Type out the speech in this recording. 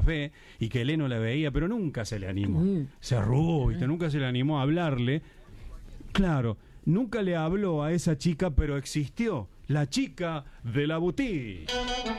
café y que Leno la veía, pero nunca se le animó. Se arrugó, ¿viste? Nunca se le animó a hablarle. Claro, nunca le habló a esa chica, pero existió la chica de la boutique.